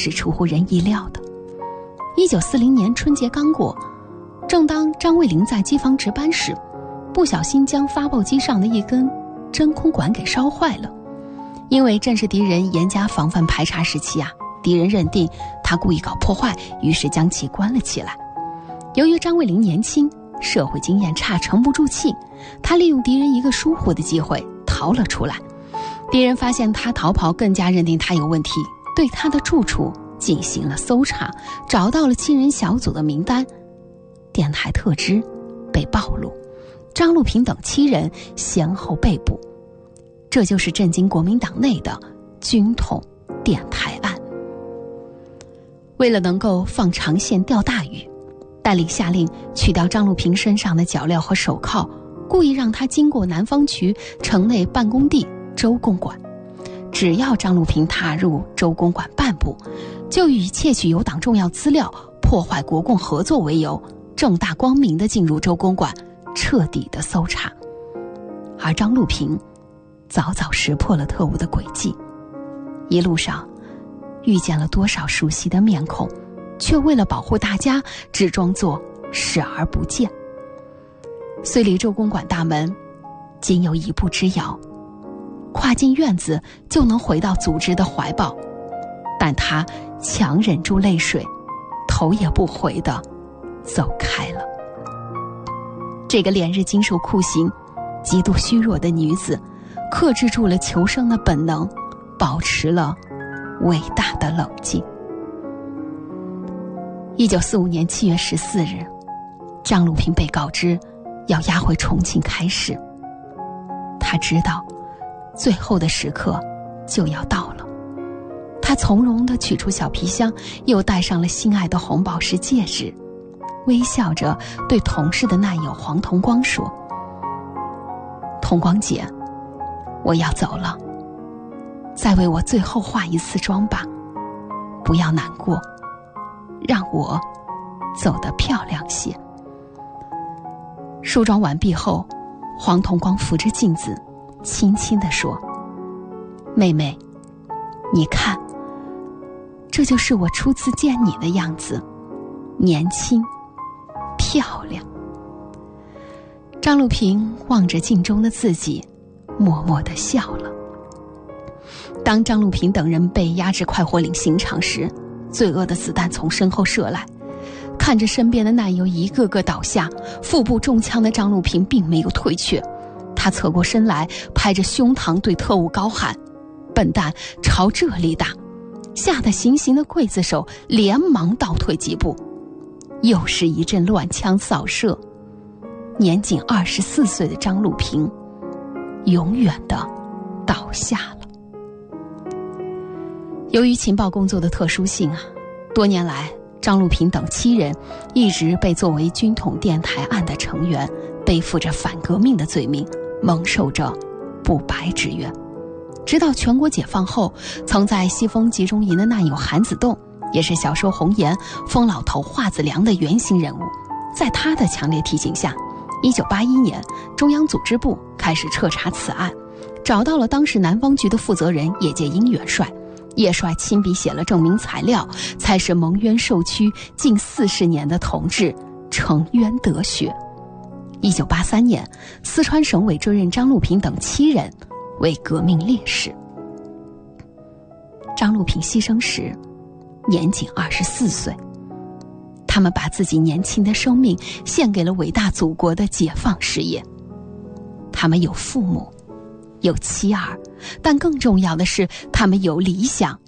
是出乎人意料的。1940年春节刚过，正当张卫林在机房值班时，不小心将发报机上的一根真空管给烧坏了。因为正是敌人严加防范排查时期敌人认定他故意搞破坏，于是将其关了起来。由于张卫林年轻，社会经验差，沉不住气，他利用敌人一个疏忽的机会逃了出来。敌人发现他逃跑，更加认定他有问题，对他的住处进行了搜查，找到了7人小组的名单，电台特质被暴露，张路平等7人先后被捕。这就是震惊国民党内的军统电台案。为了能够放长线钓大鱼，戴笠下令取掉张路平身上的脚镣和手铐，故意让他经过南方局城内办公地周公馆。只要张路平踏入周公馆半步，就以窃取有党重要资料、破坏国共合作为由，正大光明地进入周公馆，彻底的搜查。而张路平早早识破了特务的诡计，一路上遇见了多少熟悉的面孔，却为了保护大家，只装作视而不见。虽离周公馆大门仅有1步之遥，跨进院子就能回到组织的怀抱，但他强忍住泪水，头也不回地走开了。这个连日经受酷刑、极度虚弱的女子，克制住了求生的本能，保持了伟大的冷静。1945年7月14日，张路平被告知要押回重庆开审。他知道最后的时刻就要到了，他从容地取出小皮箱，又戴上了心爱的红宝石戒指，微笑着对同事的难友黄同光说：“同光姐，我要走了，再为我最后化一次妆吧，不要难过，让我走得漂亮些。”梳妆完毕后，黄同光扶着镜子轻轻地说：“妹妹，你看，这就是我初次见你的样子，年轻漂亮。”张路平望着镜中的自己，默默地笑了。当张路平等人被押至快活岭刑场时，罪恶的子弹从身后射来，看着身边的难友一个个倒下，腹部中枪的张路平并没有退却，他侧过身来，拍着胸膛对特务高喊：“笨蛋，朝这里打！”吓得行刑的刽子手连忙倒退几步，又是一阵乱枪扫射。年仅24岁的张路平永远地倒下了。由于情报工作的特殊性多年来张路平等7人一直被作为军统电台案的成员，背负着反革命的罪名，蒙受着不白之冤。直到全国解放后，曾在西风集中营的难友韩子栋，也是小说《红颜》疯老头华子良的原型人物，在他的强烈提醒下，1981年中央组织部开始彻查此案，找到了当时南方局的负责人叶介英元帅。叶帅亲笔写了证明材料，才使蒙冤受屈近40年的同志沉冤得雪。1983年，四川省委追认张路平等7人为革命烈士。张路平牺牲时年仅24岁，他们把自己年轻的生命献给了伟大祖国的解放事业。他们有父母，有妻儿，但更重要的是，他们有理想，